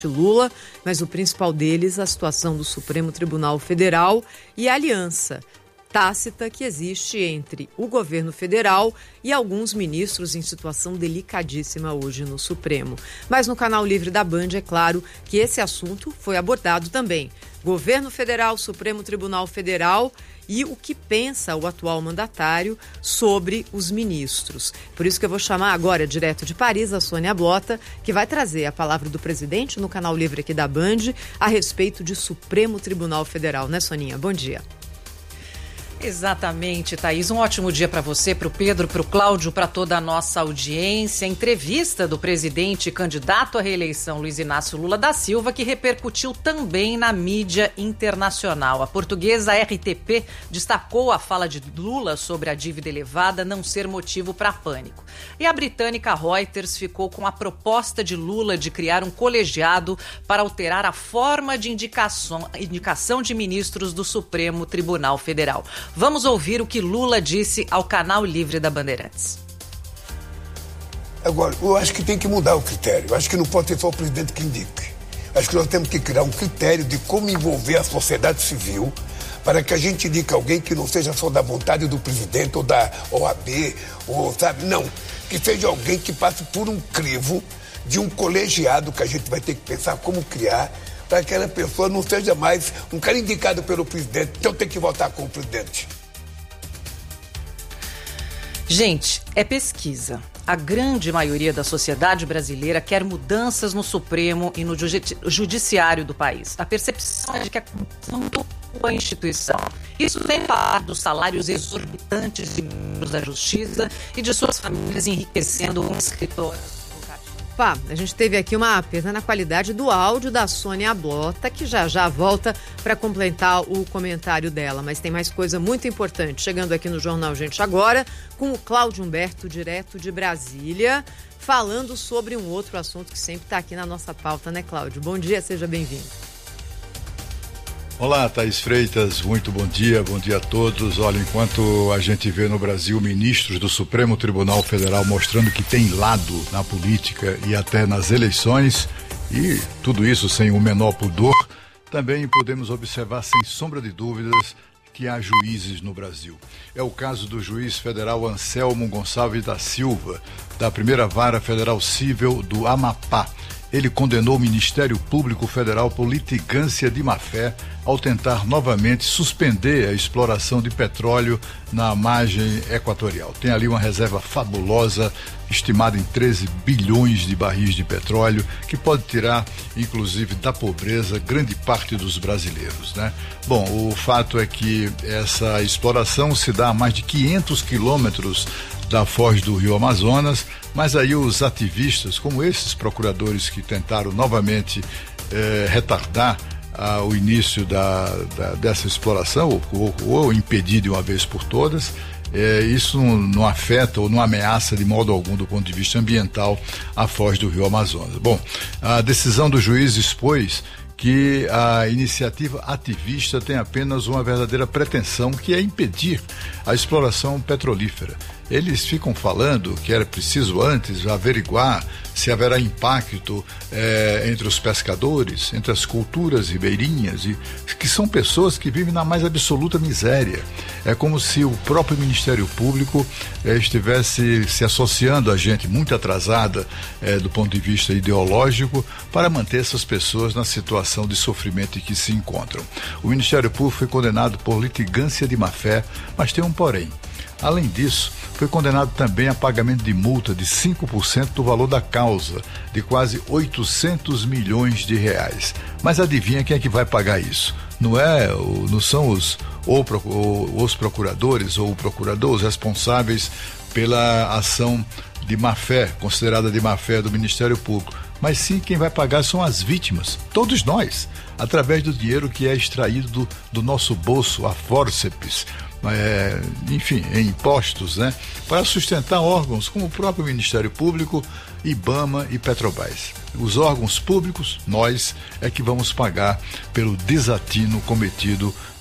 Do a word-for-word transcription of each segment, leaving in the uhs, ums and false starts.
Lula, mas o principal deles, a situação do Supremo Tribunal Federal e a aliança tácita que existe entre o governo federal e alguns ministros em situação delicadíssima hoje no Supremo. Mas no Canal Livre da Band, é claro que esse assunto foi abordado também. Governo Federal, Supremo Tribunal Federal e o que pensa o atual mandatário sobre os ministros. Por isso que eu vou chamar agora, direto de Paris, a Sônia Blota, que vai trazer a palavra do presidente no Canal Livre aqui da Band a respeito de Supremo Tribunal Federal, né, Soninha? Bom dia. Exatamente, Thaís. Um ótimo dia para você, para o Pedro, para o Cláudio, para toda a nossa audiência. Entrevista do presidente e candidato à reeleição Luiz Inácio Lula da Silva, que repercutiu também na mídia internacional. A portuguesa R T P destacou a fala de Lula sobre a dívida elevada não ser motivo para pânico. E a britânica Reuters ficou com a proposta de Lula de criar um colegiado para alterar a forma de indicação, indicação de ministros do Supremo Tribunal Federal. Vamos ouvir o que Lula disse ao Canal Livre da Bandeirantes. Agora, eu acho que tem que mudar o critério. Eu acho que não pode ser só o presidente que indique. Acho que nós temos que criar um critério de como envolver a sociedade civil para que a gente indique alguém que não seja só da vontade do presidente ou da O A B, ou, sabe? Não. Que seja alguém que passe por um crivo de um colegiado que a gente vai ter que pensar como criar para que aquela pessoa não seja mais um cara indicado pelo presidente, então tem que votar com o presidente. Gente, é pesquisa. A grande maioria da sociedade brasileira quer mudanças no Supremo e no Judiciário do país. A percepção é de que a corrupção tocou a instituição. Isso sem falar dos salários exorbitantes de membros da Justiça e de suas famílias enriquecendo com escritórios. Pá, a gente teve aqui uma perda na qualidade do áudio da Sônia Blota, que já já volta para completar o comentário dela. Mas tem mais coisa muito importante chegando aqui no Jornal Gente Agora, com o Cláudio Humberto, direto de Brasília, falando sobre um outro assunto que sempre está aqui na nossa pauta, né, Cláudio? Bom dia, seja bem-vindo. Olá, Thaís Freitas, muito bom dia, bom dia a todos. Olha, enquanto a gente vê no Brasil ministros do Supremo Tribunal Federal mostrando que tem lado na política e até nas eleições, e tudo isso sem o menor pudor, também podemos observar sem sombra de dúvidas que há juízes no Brasil. É o caso do juiz federal Anselmo Gonçalves da Silva, da primeira Vara Federal Cível do Amapá. Ele condenou o Ministério Público Federal por litigância de má-fé ao tentar novamente suspender a exploração de petróleo na margem equatorial. Tem ali uma reserva fabulosa, estimada em treze bilhões de barris de petróleo, que pode tirar, inclusive, da pobreza grande parte dos brasileiros, né? Bom, o fato é que essa exploração se dá a mais de quinhentos quilômetros da foz do Rio Amazonas, mas aí os ativistas, como esses procuradores que tentaram novamente eh, retardar ah, o início da, da, dessa exploração, ou, ou, ou impedir de uma vez por todas, eh, isso não, não afeta ou não ameaça de modo algum, do ponto de vista ambiental, a foz do Rio Amazonas. Bom, a decisão do juiz expôs que a iniciativa ativista tem apenas uma verdadeira pretensão, que é impedir a exploração petrolífera. Eles ficam falando que era preciso antes averiguar se haverá impacto eh, entre os pescadores, entre as culturas ribeirinhas, e que são pessoas que vivem na mais absoluta miséria. É como se o próprio Ministério Público eh, estivesse se associando a gente muito atrasada eh, do ponto de vista ideológico para manter essas pessoas na situação de sofrimento em que se encontram. O Ministério Público foi condenado por litigância de má-fé, mas tem um porém. Além disso, foi condenado também a pagamento de multa de cinco por cento do valor da causa, de quase oitocentos milhões de reais. Mas adivinha quem é que vai pagar isso? Não é, não são os, ou, ou, os procuradores ou o procurador os responsáveis pela ação de má-fé, considerada de má-fé do Ministério Público, mas sim quem vai pagar são as vítimas, todos nós, através do dinheiro que é extraído do, do nosso bolso, a fórceps. É, enfim, em impostos, né, para sustentar órgãos como o próprio Ministério Público, IBAMA e Petrobras. Os órgãos públicos, nós, é que vamos pagar pelo desatino cometido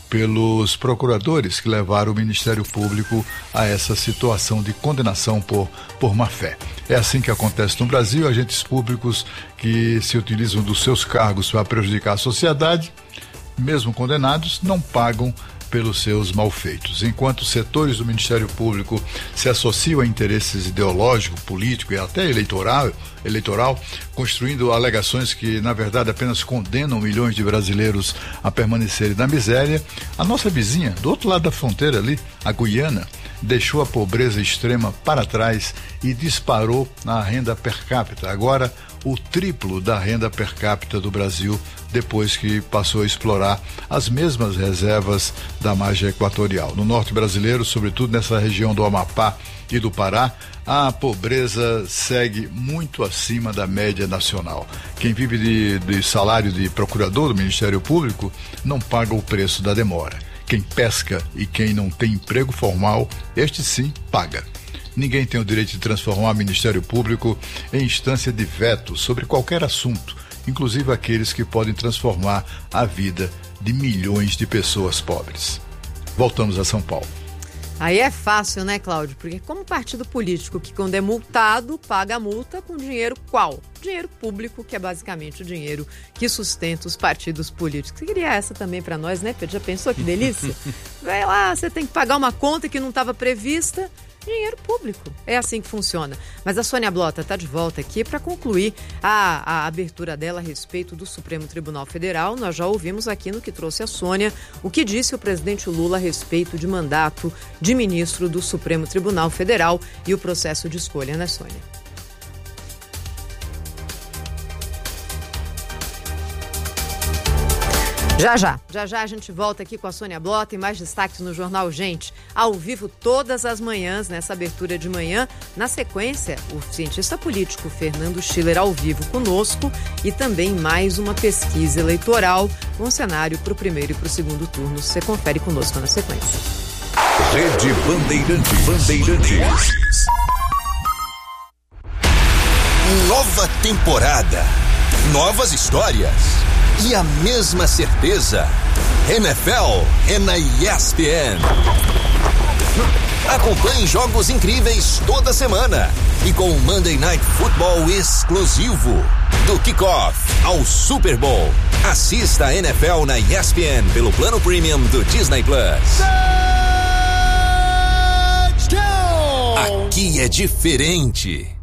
pelos procuradores que levaram o Ministério Público a essa situação de condenação por, por má-fé. É assim que acontece no Brasil, agentes públicos que se utilizam dos seus cargos para prejudicar a sociedade, mesmo condenados, não pagam pelos seus malfeitos. Enquanto setores do Ministério Público se associam a interesses ideológicos, políticos e até eleitoral, eleitoral, construindo alegações que, na verdade, apenas condenam milhões de brasileiros a permanecerem na miséria, a nossa vizinha, do outro lado da fronteira ali, a Guiana, deixou a pobreza extrema para trás e disparou na renda per capita. Agora, o triplo da renda per capita do Brasil, depois que passou a explorar as mesmas reservas da margem equatorial. No norte brasileiro, sobretudo nessa região do Amapá e do Pará, a pobreza segue muito acima da média nacional. Quem vive de, de salário de procurador do Ministério Público não paga o preço da demora. Quem pesca e quem não tem emprego formal, este sim paga. Ninguém tem o direito de transformar o Ministério Público em instância de veto sobre qualquer assunto, inclusive aqueles que podem transformar a vida de milhões de pessoas pobres. Voltamos a São Paulo. Aí é fácil, né, Cláudio? Porque como partido político que, quando é multado, paga a multa com dinheiro qual? Dinheiro público, que é basicamente o dinheiro que sustenta os partidos políticos. Você queria essa também para nós, né, Pedro? Já pensou que delícia? Vai lá, você tem que pagar uma conta que não estava prevista. Dinheiro público. É assim que funciona. Mas a Sônia Blota está de volta aqui para concluir a, a abertura dela a respeito do Supremo Tribunal Federal. Nós já ouvimos aqui no que trouxe a Sônia o que disse o presidente Lula a respeito de mandato de ministro do Supremo Tribunal Federal e o processo de escolha, né, Sônia? Já, já. Já, já a gente volta aqui com a Sônia Blota e mais destaques no Jornal Gente, ao vivo todas as manhãs, nessa abertura de manhã. Na sequência, o cientista político Fernando Schiller ao vivo conosco e também mais uma pesquisa eleitoral com cenário para o primeiro e para o segundo turno. Você confere conosco na sequência. Rede Bandeirantes. Bandeirantes. Nova temporada. Novas histórias. E a mesma certeza, N F L é na E S P N. Acompanhe jogos incríveis toda semana e com o Monday Night Football exclusivo. Do kickoff ao Super Bowl. Assista a N F L na E S P N pelo plano premium do Disney Plus. Touchdown! Aqui é diferente.